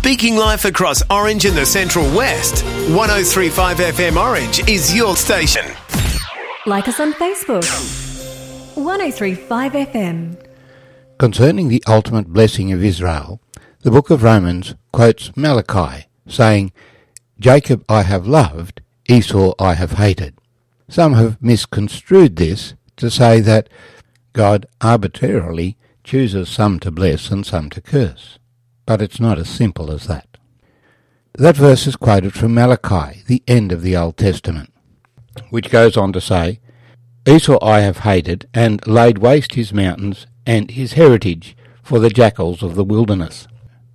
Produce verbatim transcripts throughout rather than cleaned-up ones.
Speaking life across Orange and the Central West, one oh three point five F M Orange is your station. Like us on Facebook, one oh three point five F M. Concerning the ultimate blessing of Israel, the book of Romans quotes Malachi, saying, "Jacob I have loved, Esau I have hated." Some have misconstrued this to say that God arbitrarily chooses some to bless and some to curse. But it's not as simple as that. That verse is quoted from Malachi, the end of the Old Testament, which goes on to say, "Esau I have hated, and laid waste his mountains and his heritage for the jackals of the wilderness."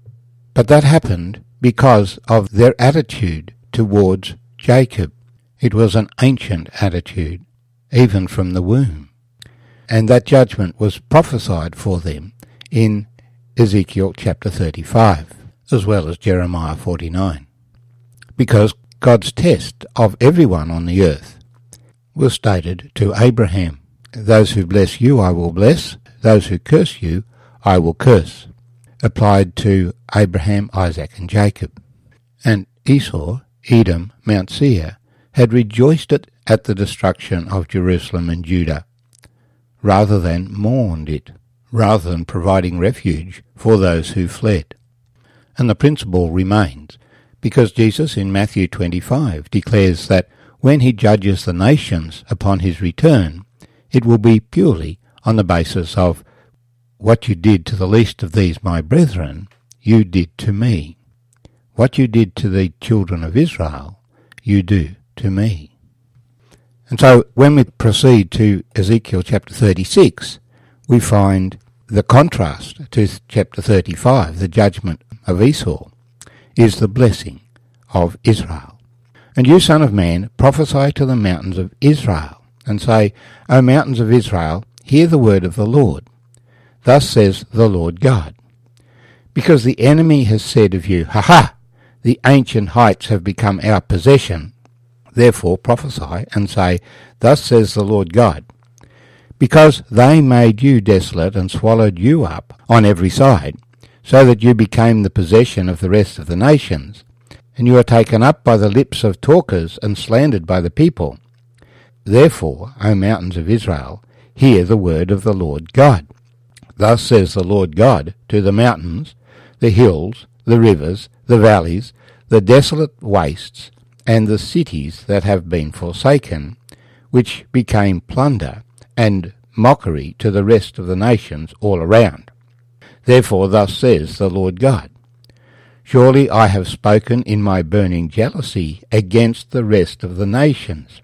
But that happened because of their attitude towards Jacob. It was an ancient attitude, even from the womb. And that judgment was prophesied for them in Ezekiel chapter thirty-five, as well as Jeremiah forty-nine. Because God's test of everyone on the earth was stated to Abraham. "Those who bless you I will bless, those who curse you I will curse," applied to Abraham, Isaac and Jacob. And Esau, Edom, Mount Seir, had rejoiced at the destruction of Jerusalem and Judah, rather than mourned it, rather than providing refuge for those who fled. And the principle remains, because Jesus in Matthew twenty-five declares that when he judges the nations upon his return, it will be purely on the basis of "what you did to the least of these my brethren, you did to me. What you did to the children of Israel, you do to me." And so when we proceed to Ezekiel chapter thirty-six, we find the contrast to chapter thirty-five, the judgment of Esau, is the blessing of Israel. "And you, son of man, prophesy to the mountains of Israel, and say, O mountains of Israel, hear the word of the Lord. Thus says the Lord God. Because the enemy has said of you, Ha ha! The ancient heights have become our possession. Therefore prophesy and say, Thus says the Lord God. Because they made you desolate and swallowed you up on every side, so that you became the possession of the rest of the nations, and you are taken up by the lips of talkers and slandered by the people. Therefore, O mountains of Israel, hear the word of the Lord God. Thus says the Lord God to the mountains, the hills, the rivers, the valleys, the desolate wastes, and the cities that have been forsaken, which became plunder and mockery to the rest of the nations all around. Therefore thus says the Lord God, Surely I have spoken in my burning jealousy against the rest of the nations,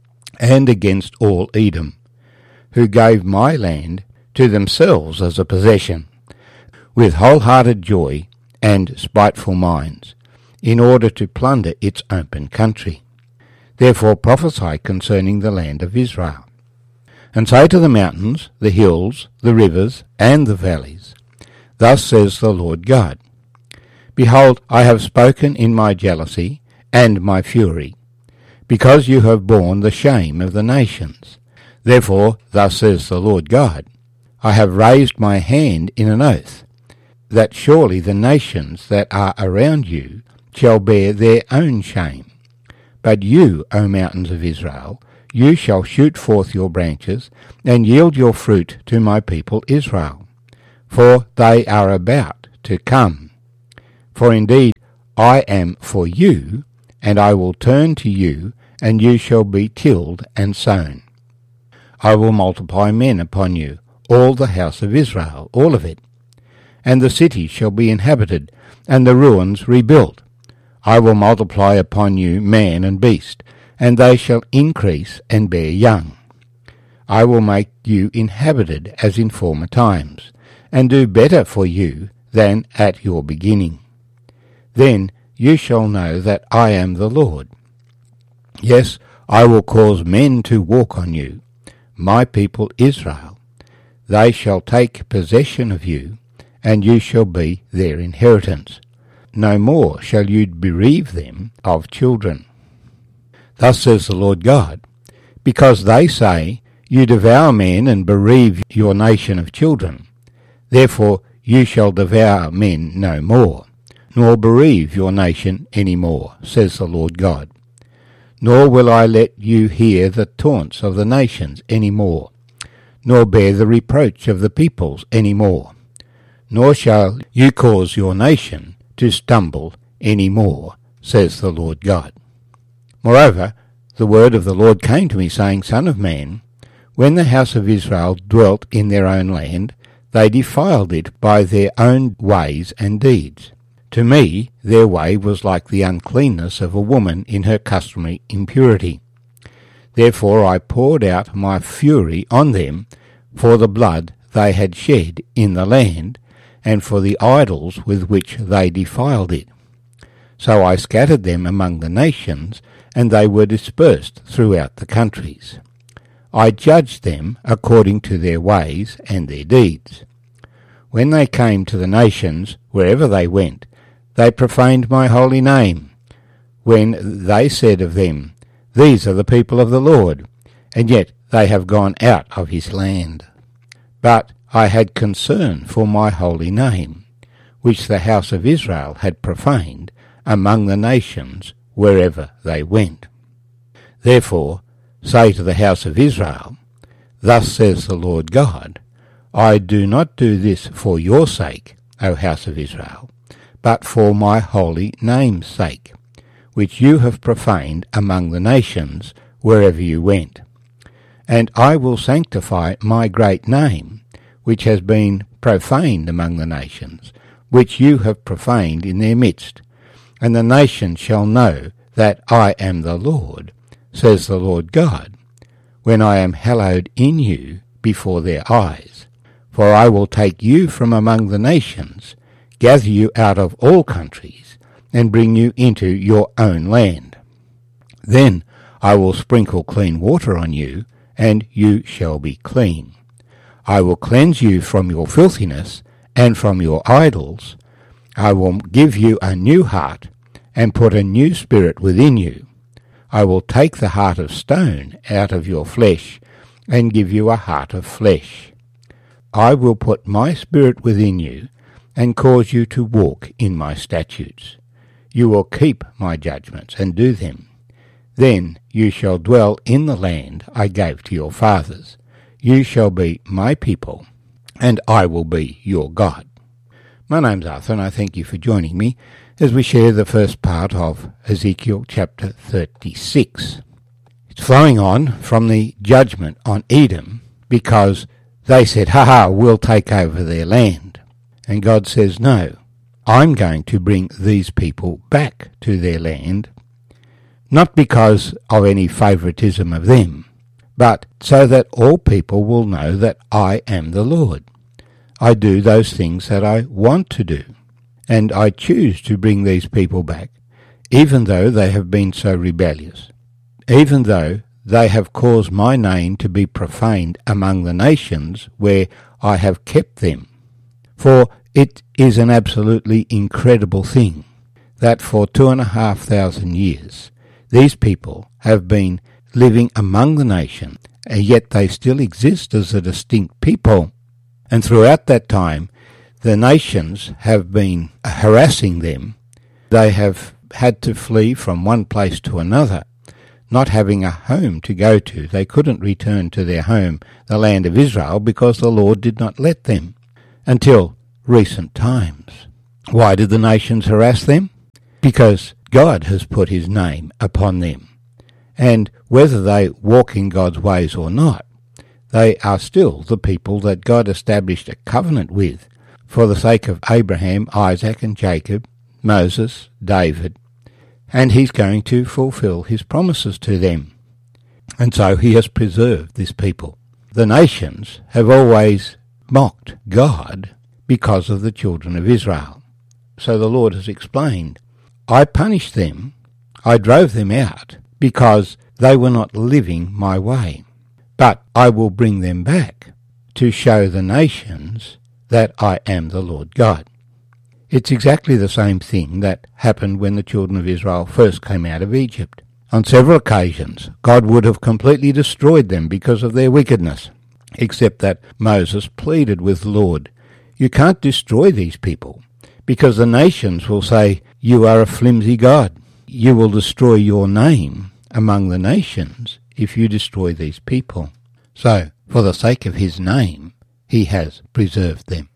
and against all Edom, who gave my land to themselves as a possession, with wholehearted joy and spiteful minds, in order to plunder its open country. Therefore prophesy concerning the land of Israel, and say to the mountains, the hills, the rivers, and the valleys, Thus says the Lord God, Behold, I have spoken in my jealousy and my fury, because you have borne the shame of the nations. Therefore, thus says the Lord God, I have raised my hand in an oath, that surely the nations that are around you shall bear their own shame. But you, O mountains of Israel, you shall shoot forth your branches, and yield your fruit to my people Israel, for they are about to come. For indeed I am for you, and I will turn to you, and you shall be tilled and sown. I will multiply men upon you, all the house of Israel, all of it. And the city shall be inhabited, and the ruins rebuilt. I will multiply upon you man and beast, and they shall increase and bear young. I will make you inhabited as in former times, and do better for you than at your beginning. Then you shall know that I am the Lord. Yes, I will cause men to walk on you, my people Israel. They shall take possession of you, and you shall be their inheritance. No more shall you bereave them of children. Thus says the Lord God, because they say, You devour men and bereave your nation of children. Therefore you shall devour men no more, nor bereave your nation any more, says the Lord God. Nor will I let you hear the taunts of the nations any more, nor bear the reproach of the peoples any more, nor shall you cause your nation to stumble any more, says the Lord God. Moreover, the word of the Lord came to me, saying, Son of man, when the house of Israel dwelt in their own land, they defiled it by their own ways and deeds. To me, their way was like the uncleanness of a woman in her customary impurity. Therefore I poured out my fury on them for the blood they had shed in the land, and for the idols with which they defiled it. So I scattered them among the nations, and they were dispersed throughout the countries. I judged them according to their ways and their deeds. When they came to the nations, wherever they went, they profaned my holy name, when they said of them, These are the people of the Lord, and yet they have gone out of his land. But I had concern for my holy name, which the house of Israel had profaned among the nations wherever they went. Therefore say to the house of Israel, Thus says the Lord God, I do not do this for your sake, O house of Israel, but for my holy name's sake, which you have profaned among the nations wherever you went. And I will sanctify my great name, which has been profaned among the nations, which you have profaned in their midst. And the nations shall know that I am the Lord, says the Lord God, when I am hallowed in you before their eyes. For I will take you from among the nations, gather you out of all countries, and bring you into your own land. Then I will sprinkle clean water on you, and you shall be clean. I will cleanse you from your filthiness and from your idols. I will give you a new heart, and put a new spirit within you. I will take the heart of stone out of your flesh, and give you a heart of flesh. I will put my spirit within you, and cause you to walk in my statutes. You will keep my judgments and do them. Then you shall dwell in the land I gave to your fathers. You shall be my people, and I will be your God. My name's Arthur, and I thank you for joining me as we share the first part of Ezekiel chapter thirty-six. It's flowing on from the judgment on Edom, because they said, ha ha, we'll take over their land. And God says, no, I'm going to bring these people back to their land, not because of any favoritism of them, but so that all people will know that I am the Lord. I do those things that I want to do, and I choose to bring these people back, even though they have been so rebellious, even though they have caused my name to be profaned among the nations where I have kept them. For it is an absolutely incredible thing that for two and a half thousand years these people have been living among the nation, and yet they still exist as a distinct people. And throughout that time, the nations have been harassing them. They have had to flee from one place to another, not having a home to go to. They couldn't return to their home, the land of Israel, because the Lord did not let them until recent times. Why did the nations harass them? Because God has put his name upon them. And whether they walk in God's ways or not, they are still the people that God established a covenant with for the sake of Abraham, Isaac, and Jacob, Moses, David, and he's going to fulfill his promises to them. And so he has preserved this people. The nations have always mocked God because of the children of Israel. So the Lord has explained, I punished them, I drove them out, because they were not living my way. But I will bring them back to show the nations that I am the Lord God. It's exactly the same thing that happened when the children of Israel first came out of Egypt. On several occasions, God would have completely destroyed them because of their wickedness, except that Moses pleaded with the Lord, you can't destroy these people, because the nations will say, you are a flimsy God. You will destroy your name among the nations if you destroy these people. So, for the sake of his name, he has preserved them.